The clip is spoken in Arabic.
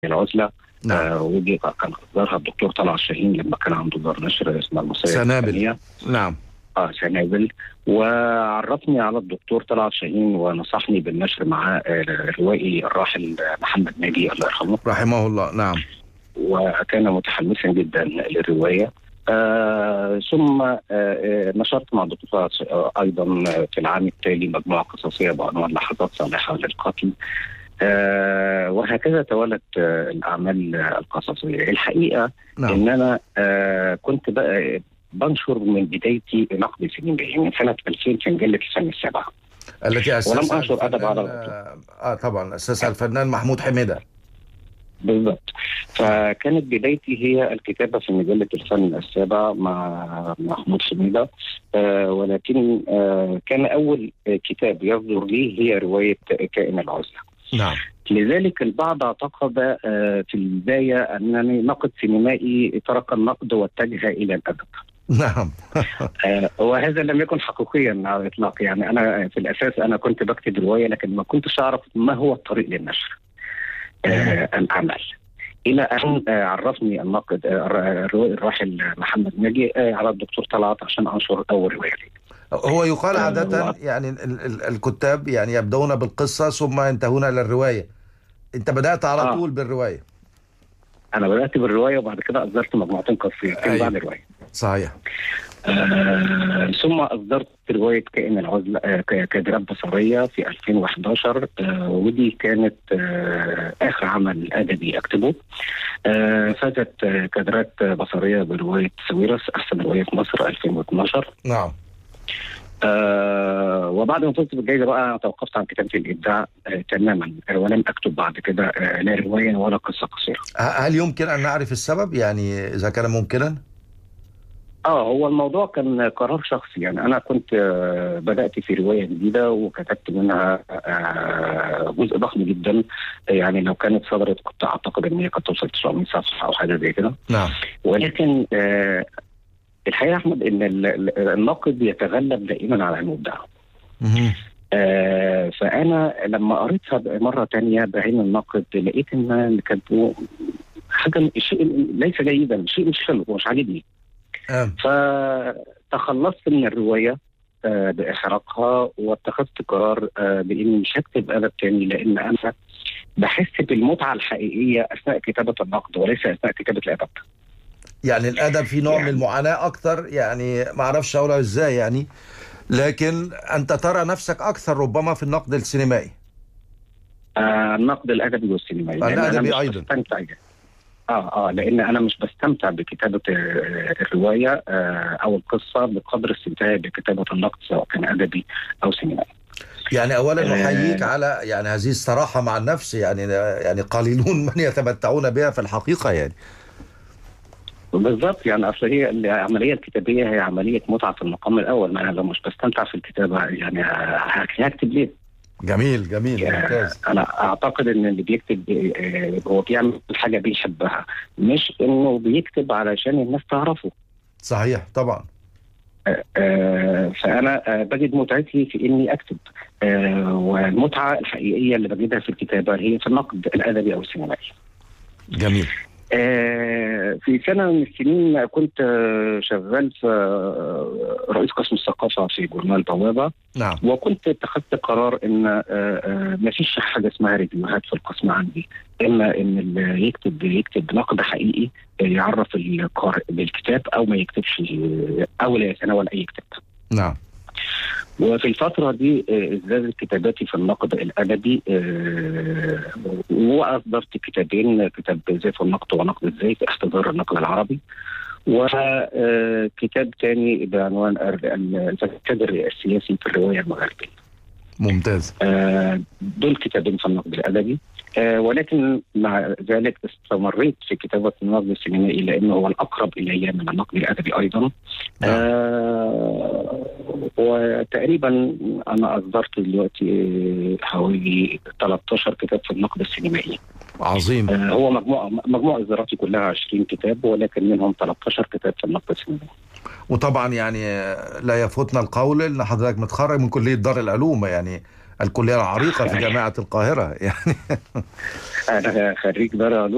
العزلة. نعم. ودي كان أصدرها الدكتور طلعت شاهين لما كان عنده دار نشر اسمها المصرية سنابل. الإسلامية. نعم. سنابل. وعرفني على الدكتور طلعت شاهين ونصحني بالنشر مع الروائي الراحل محمد ناجي الله يرحمه رحمه الله. نعم. وكان متحمسا جدا للرواية. ثم نشرت مع الدكتور أيضا في العام التالي مجموعة قصصية بعنوان لحظات صالحة للقتل. وهكذا تولت الأعمال القصصية. الحقيقة نعم. إن أنا كنت بقى بنشر من بدايتي نقد سينمائي من سنة 2000 في مجلة الفن السابعة، التي أسسها ولم أنشر أدب على طبعا أسسها الفنان محمود حميدة. بالضبط. فكانت بدايتي هي الكتابة في مجلة الفن السابع مع محمود حميدة. ولكن كان أول كتاب يصدر لي هي رواية كائن العزلة. نعم. لذلك البعض اعتقد في البداية أنني ناقد سينمائي ترك النقد واتجه إلى الأدب. نعم. وهذا لم يكن حقيقيا على الإطلاق. يعني أنا في الأساس أنا كنت بكتب رواية لكن ما كنتش أعرف ما هو الطريق للنشر الأعمال، إلى أن عرفني الناقد الروائي الراحل محمد ناجي على الدكتور طلعت عشان أنشر أول رواية لي. هو يقال عادة يعني الكتاب يعني يبدأون بالقصة ثم ينتهون إلى الرواية. أنت بدأت على طول بالرواية. أنا بدأت بالرواية وبعد كده أصدرت مجموعتين قصيرتين بعد الرواية. صحيح. ثم أصدرت رواية كائن العزلة كادرات بصرية في 2011. ودي كانت آخر عمل أدبي أكتبه. فازت كادرات بصرية برواية ساويرس أحسن رواية في مصر 2012. نعم. وبعد ما فزت بالجائزة بقى توقفت عن كتابة الإبداع تماما، ولم أكتب بعد كده لا رواية ولا قصة قصيرة. هل يمكن أن نعرف السبب يعني إذا كان ممكنا؟ هو الموضوع كان قرار شخصي. يعني أنا كنت بدأت في رواية جديدة وكتبت منها جزء ضخم جدا. يعني لو كانت صدرت كنت أعتقد أن هي قد توصل 900 صفحة أو حاجة زي كده. نعم. ولكن الحقيقة أحمد إن الناقد يتغلب دائما على المبدع. فأنا لما قريتها مرة تانية بعين الناقد لقيت إن اللي كاتبه حاجة شيء ليس جيدا، شيء مش حلو ومش عاجبني. فتخلصت من الرواية بإحراقها واتخذت قرار بإني مش هكتب أدب تاني، لأن أنا بحس بالمتعة الحقيقية أثناء كتابة النقد وليس أثناء كتابة الأدب. يعني الأدب في نوع من المعاناة أكتر، يعني ما أعرفش أقولها إزاي يعني، لكن أنت ترى نفسك أكثر ربما في النقد السينمائي. النقد الأدبي والسينمائي. الأدبي أيضا. لأن أنا مش بستمتع بكتابة الرواية أو القصة بقدر استمتاعي بكتابة النقد سواء كان أدبي أو سينمائي. يعني أولا نحييك على يعني هذه الصراحة مع النفس، يعني قليلون من يتمتعون بها في الحقيقة يعني. بالضبط. يعني أصل هي العملية الكتابية هي عملية متعة في المقام الأول. ما أنا لو مش بستمتع في الكتابة يعني هكتب ليه؟ جميل ممتاز. أنا أعتقد إن اللي بيكتب هو بيعمل حاجة بيحبها، مش إنه بيكتب علشان الناس تعرفه. صحيح طبعا. فأنا بجد متعتي في إني أكتب. والمتعة الحقيقية اللي بجدها في الكتابة هي في النقد الأدبي أو السينمائي. جميل. في سنة من السنين كنت شغال في رئيس قسم الثقافة في جورنال بوابة. نعم. وكنت اتخذت قرار ان ما فيش حاجة اسمها ريفيوهات في القسم عندي، اما ان اللي يكتب نقد حقيقي يعرف القارئ بالكتاب او ما يكتبش او لا يتناول اي كتاب. نعم. وفي الفترة دي ازدادت كتاباتي في النقد الأدبي. وأصدرت كتابين، كتاب زيف النقد ونقد الزيف احتضار النقد العربي، وكتاب تاني بعنوان الكادر السياسي في الرواية المغربية. ممتاز. دول كتابين في النقد الأدبي. ولكن مع ذلك استمريت في كتابة النقد السينمائي لأنه هو الأقرب إلي من النقد الأدبي أيضا. وتقريبا أنا أصدرت دلوقتي حوالي 13 كتاب في النقد السينمائي. عظيم. هو مجموع إصداراتي كلها 20 كتاب، ولكن منهم 13 كتاب في النقد السينمائي. وطبعا يعني لا يفوتنا القول ان حضرتك متخرج من كلية دار العلوم، يعني الكلية العريقة في جامعة القاهرة يعني. أنا خريج دار العلوم